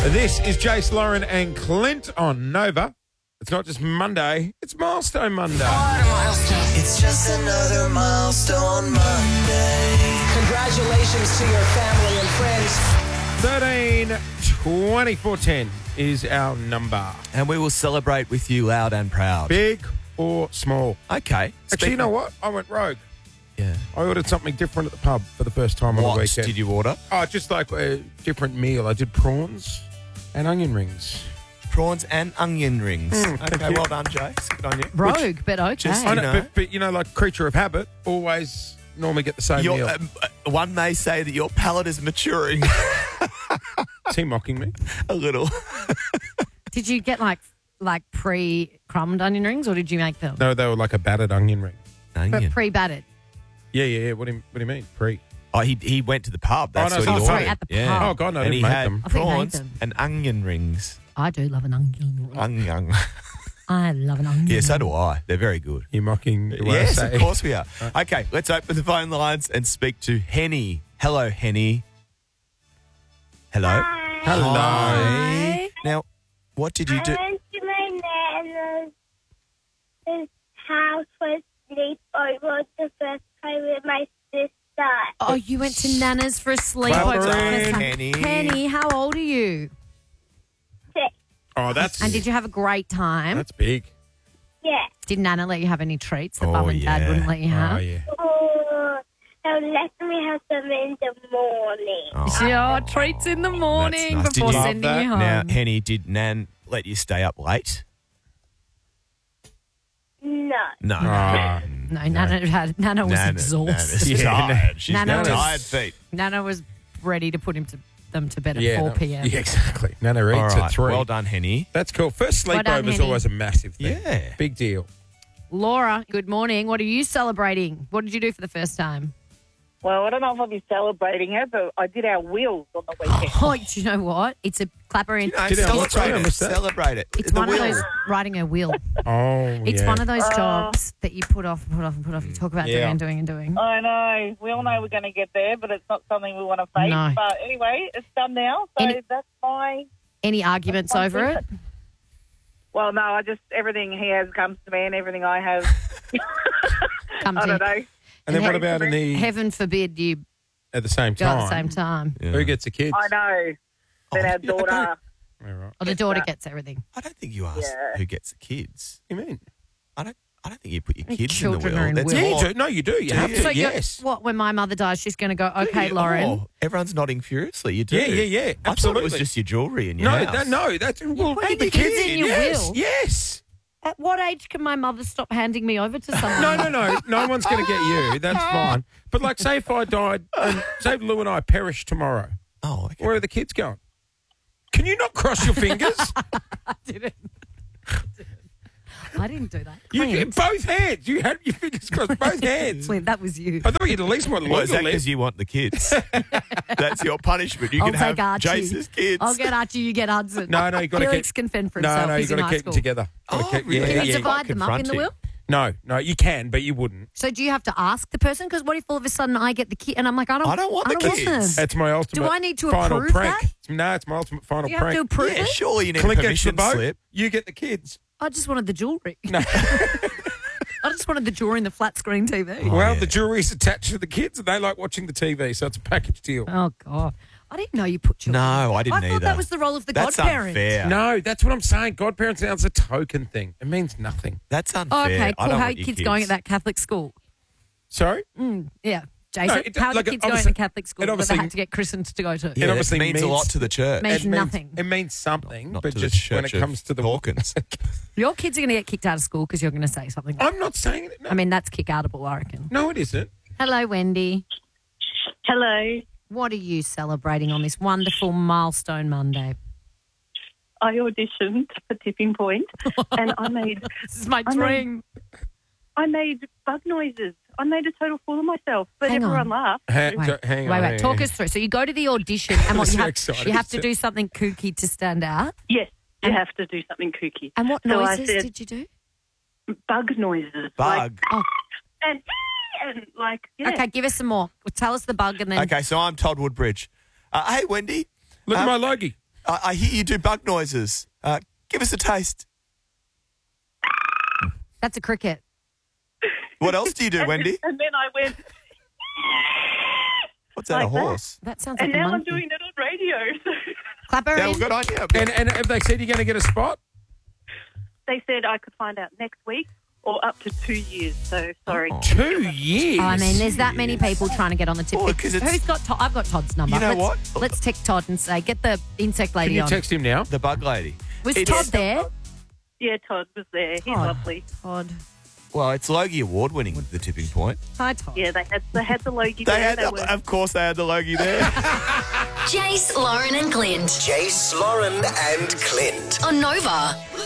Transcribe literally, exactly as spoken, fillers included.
This is Jace, Lauren and Clint on Nova. It's not just Monday, it's Milestone Monday. It's just another milestone Monday. Congratulations to your family and friends. thirteen twenty-four ten is our number. And we will celebrate with you loud and proud. Big or small? Okay. Actually, you know what? I went rogue. Yeah. I ordered something different at the pub for the first time on What the weekend. did you order? Oh, just like a different meal. I did prawns and onion rings. Prawns and onion rings. Mm, thank okay, you. well done, Jace. Good on you. Rogue, but okay. just- I You know, know. But, but, you know, like creature of habit, always normally get the same Your, meal. um, uh, one may say that your palate is maturing Is he mocking me? a little. Did you get like like pre-crumbed onion rings or did you make them? No, they were like a battered onion ring. But Onion. pre-battered. Yeah, yeah, yeah. What do you, what do you mean? Pre? Oh, he he went to the pub. That's Oh, no, what he sorry, ordered. at the yeah. pub. Oh, God, no, I and didn't he make had them. I thought you made prawns them. and onion rings. I do love an onion ring. Onion. I love an onion Yeah, so ring. do I. They're very good. You're mocking the way Yes, I say. of course we are. Okay, let's open the phone lines and speak to Henny. Hello, Henny. Hello. Hello. Hi. Now, what did you do? I went to my nana's house for sleepover the first time with my sister. Oh, you went to Nana's for a sleepover. Well the done, first time. Henny. Henny, how old are you? Six. Oh, that's And did you have a great time? that's big. Yeah. Did Nana let you have any treats that Oh, Mum and Dad yeah. wouldn't let you Oh, have? yeah. Oh, they'll let me have them in the morning. Oh, Yeah, treats in the morning That's nice. before Did you- sending Love you that. home. now, Henny, did Nan let you stay up late? No. No. Ah. no, Nana had Nana was Nana- exhausted. Nana's Yeah, tired. She's Nana got was- tired feet. Nana was ready to put him to them to bed at Yeah, four no, p.m. Yeah, exactly. Nana eats All at right. three. Well done, Henny. That's cool. First Well sleepover done, is Henny. always a massive thing. Yeah. Big deal. Laura, good morning. What are you celebrating? What did you do for the first time? Well, I don't know if I'll be celebrating it, but I did our wheels on the weekend. Oh, do you know what? It's a clapper in. You know, Did I- celebrate sorry, I it. missed that. Celebrate it. It's The one wheel. of those riding a wheel. Oh, It's yeah. one of those Uh, jobs that you put off and put off and put off. You talk about doing Yeah. and doing and doing. I know. We all know we're going to get there, but it's not something we want to face. No. But anyway, it's done now, so Any- that's my... Any arguments That's over it? Well, no, I just... Everything he has comes to me and everything I have... Come I to don't know. And then And what he- about in the Heaven forbid you at the same go time? at the same time. Yeah. Who gets the kids? I know. Then Oh, our yeah, I don't- daughter... All right. Or the daughter gets everything. I don't think you ask Yeah. who gets the kids. What do you mean? I don't. I don't think you put your Your kids in the children wheel. are in That's will. Yeah, more- you do. No, you do. You Do have you? to. So you're- yes. what, when my mother dies, she's going to go, okay, Yeah, Lauren. oh, everyone's nodding furiously. You do. Yeah, yeah, yeah. I thought it Absolutely. was just your jewellery in your No, house. that, no, that's well, put hand the the kids kids in your yes, will. Yes. At what age can my mother stop handing me over to someone? No, no, no. No one's going to get you. That's fine. But like, say if I died, and say if Lou and I perish tomorrow, Oh, okay. where are the kids going? Can you not cross your fingers? I didn't. I didn't do that. You Clint, both hands. You had your fingers crossed, both hands. Clint, that was you. I thought you'd at least want Well, is that Lou because you want the kids? That's your punishment. You I'll can have take Archie. Jace's kids. I'll get Archie, you get Hudson. No, no, you got to Felix keep. can fend for No, himself. no, you He's in got to high keep school. them together. Gotta Oh, keep- really? yeah, Can yeah, you yeah. divide them up in the confronting. wheel? No, no, you can, but you wouldn't. So do you have to ask the person? Because what if all of a sudden I get the kid and I'm like, I don't, I don't want the them. kids. That's my ultimate. Do I need to final approve prank. that? No, it's my ultimate final Do you have prank. to approve Yeah, it? surely you need Clint a gets the permission boat. slip. You get the kids. I just wanted the jewellery. No. I just wanted the jewellery and the flat screen T V. Oh, well, yeah. the jewelry's attached to the kids, and they like watching the T V, so it's a package deal. Oh, God. I didn't know you put jewellery. No, I didn't I thought either. that was the role of the That's godparent. unfair. No, that's what I'm saying. Godparents now is a token thing. It means nothing. That's unfair. Oh, okay, I cool. don't How are want your your kids going at that Catholic school? Sorry? Mm, yeah. Jason, No, it- how are like, the kids it going obviously- to Catholic school it that they obviously- had to get christened to go to? Yeah, It it obviously means, a means- lot to the church. Means it nothing. Means, it means something, Not but to the just when it church of comes to the Hawkins. Your kids are going to get kicked out of school because you're going to say something. I'm not saying it. No, I mean, that's kick-outable, I reckon. no, it isn't. Hello, Wendy. Hello. What are you celebrating on this wonderful milestone Monday? I auditioned for Tipping Point and I made This is my I dream. I made bug noises. I made a total fool of myself, but Hang everyone on. laughed. Hang, Wait, so- hang wait, on. wait. hang Talk on. us through. So you go to the audition and what I'm you so have, excited. you have to do something kooky to stand out. Yes, you And- have to do something kooky. And what So I noises said- did you do? Bug noises. Like, Bug. Oh, and, and like, yeah. okay. Give us some more. Well, tell us the bug and then. Okay, so I'm Todd Woodbridge. Uh, hey, Wendy. Look Um, at my logie. I, I hear you do bug noises. Uh, give us a taste. That's a cricket. What else do you do, Wendy? And then I went, What's that, like a that. horse? That sounds like and a now I'm monkey. doing it on radio. So Clap her Yeah, in. well, good on you. And, and have they said you're going to get a spot? they said I could find out next week or up to two years. So sorry. Two years. Oh, I mean, there's that many people trying to get on the tip. Well, 'cause it's- Who's got Todd? I've got Todd's number. You know let's, what? Let's text Todd and say, get the insect Can lady you on. text him now? The bug lady. Was It's- Todd there? Yeah, Todd was there. He's Todd. lovely. Todd. Well, it's Logie Award winning with the tipping point. Hi, Todd. Yeah, they had they had the Logie They there. had, They the, were- of course, they had the Logie there. Jace, Lauren, and Clint Jace, Lauren, and Clint. on Nova.